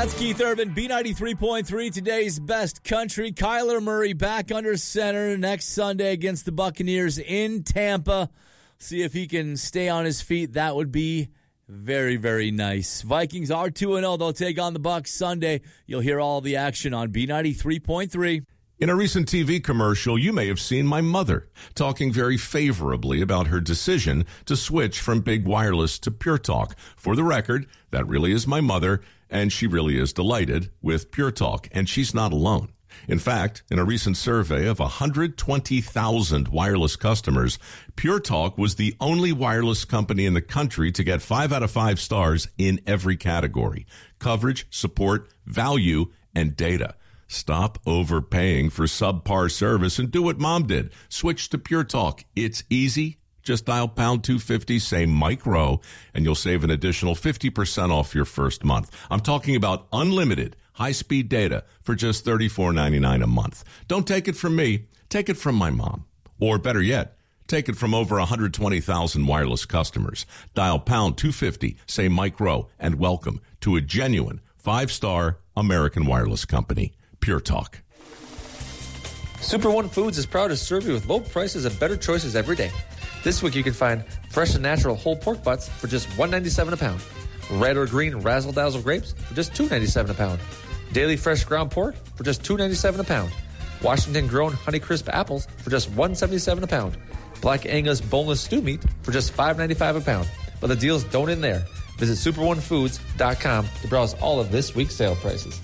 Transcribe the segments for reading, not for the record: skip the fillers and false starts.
That's Keith Urban, B93.3, today's best country. Kyler Murray back under center next Sunday against the Buccaneers in Tampa. See if he can stay on his feet. That would be very, very nice. Vikings are 2-0. They'll take on the Bucs Sunday. You'll hear all the action on B93.3. In a recent TV commercial, you may have seen my mother talking very favorably about her decision to switch from big wireless to Pure Talk. For the record, that really is my mother, and she really is delighted with Pure Talk, and she's not alone. In fact, in a recent survey of 120,000 wireless customers, Pure Talk was the only wireless company in the country to get 5 out of 5 stars in every category: coverage, support, value, and data. Stop overpaying for subpar service and do what Mom did. Switch to Pure Talk. It's easy. Just dial pound 250, say Mike Rowe, and you'll save an additional 50% off your first month. I'm talking about unlimited high-speed data for just $34.99 a month. Don't take it from me. Take it from my mom. Or better yet, take it from over 120,000 wireless customers. Dial pound 250, say Mike Rowe, and welcome to a genuine 5-star American wireless company. Pure Talk. Super One Foods is proud to serve you with low prices and better choices every day. This week you can find fresh and natural whole pork butts for just $1.97 a pound. Red or green Razzle Dazzle grapes for just $2.97 a pound. Daily fresh ground pork for just $2.97 a pound. Washington grown Honeycrisp apples for just $1.77 a pound. Black Angus boneless stew meat for just $5.95 a pound. But the deals don't end there. Visit superonefoods.com to browse all of this week's sale prices.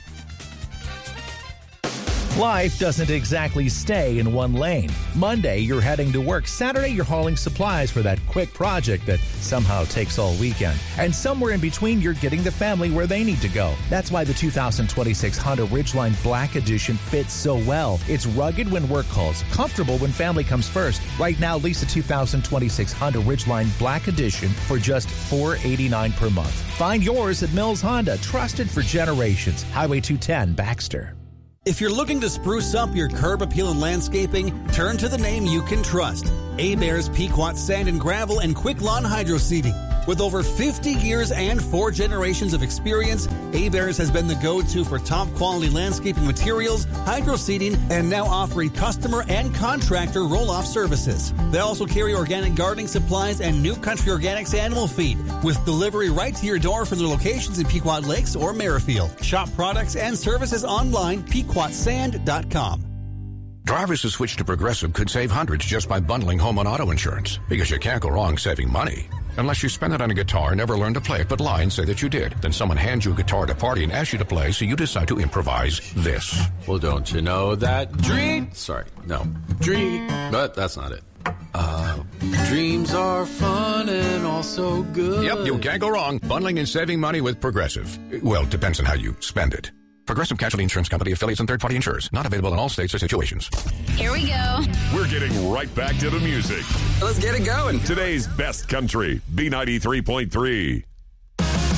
Life doesn't exactly stay in one lane. Monday, you're heading to work. Saturday, you're hauling supplies for that quick project that somehow takes all weekend. And somewhere in between, you're getting the family where they need to go. That's why the 2026 Honda Ridgeline Black Edition fits so well. It's rugged when work calls, comfortable when family comes first. Right now, lease a 2026 Honda Ridgeline Black Edition for just $489 per month. Find yours at Mills Honda, trusted for generations. Highway 210, Baxter. If you're looking to spruce up your curb appeal and landscaping, turn to the name you can trust. Hebert's Pequot Sand and Gravel and Quick Lawn Hydro Seeding. With over 50 years and 4 generations of experience, Hebert's has been the go-to for top quality landscaping materials, hydro seeding, and now offering customer and contractor roll-off services. They also carry organic gardening supplies and New Country Organics animal feed, with delivery right to your door from their locations in Pequot Lakes or Merrifield. Shop products and services online, pequotsand.com. Drivers who switch to Progressive could save hundreds just by bundling home and auto insurance, because you can't go wrong saving money. Unless you spend it on a guitar and never learn to play it, but lie and say that you did. Then someone hands you a guitar at a party and asks you to play, so you decide to improvise this. Well, don't you know that dream... Sorry, no. Dream... But that's not it. Dreams are fun and also good. Yep, you can't go wrong bundling and saving money with Progressive. Well, it depends on how you spend it. Progressive Casualty Insurance Company, affiliates, and third-party insurers. Not available in all states or situations. Here we go. We're getting right back to the music. Let's get it going. Today's best country, B93.3.